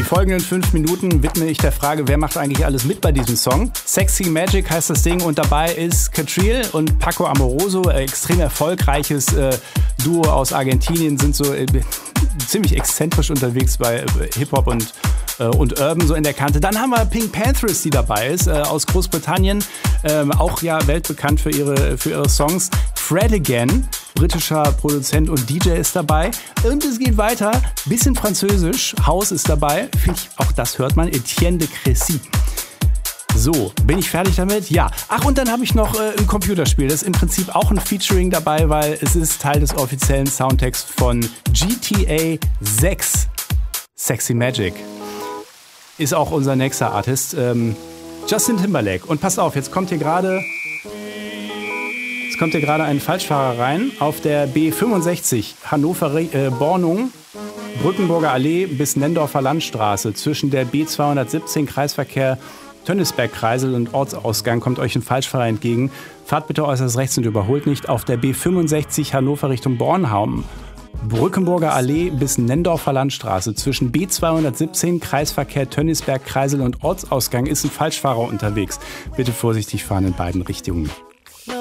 folgenden 5 Minuten widme ich der Frage, wer macht eigentlich alles mit bei diesem Song. Sexy Magic heißt das Ding und dabei ist Catriel und Paco Amoroso, extrem erfolgreiches Duo aus Argentinien, sind so ziemlich exzentrisch unterwegs bei Hip-Hop und Urban so in der Kante. Dann haben wir Pink Panthers, die dabei ist, aus Großbritannien, auch ja weltbekannt für ihre Songs. Fred Again, britischer Produzent und DJ ist dabei. Und es geht weiter, bisschen Französisch, House ist dabei, finde ich, auch das hört man, Etienne de Crécy. So, bin ich fertig damit? Ja. Ach, und dann habe ich noch ein Computerspiel. Das ist im Prinzip auch ein Featuring dabei, weil es ist Teil des offiziellen Soundtext von GTA 6. Sexy Magic. Ist auch unser nächster Artist, Justin Timberlake. Und passt auf, jetzt kommt hier gerade ein Falschfahrer rein auf der B65 Hannover-Bornung, Brückenburger Allee bis Nendorfer Landstraße. Zwischen der B217 Kreisverkehr Tönnisberg-Kreisel und Ortsausgang kommt euch ein Falschfahrer entgegen. Fahrt bitte äußerst rechts und überholt nicht. Auf der B65 Hannover Richtung Bornholm, Brückenburger Allee bis Nendorfer Landstraße. Zwischen B217 Kreisverkehr Tönnisberg-Kreisel und Ortsausgang ist ein Falschfahrer unterwegs. Bitte vorsichtig fahren in beiden Richtungen.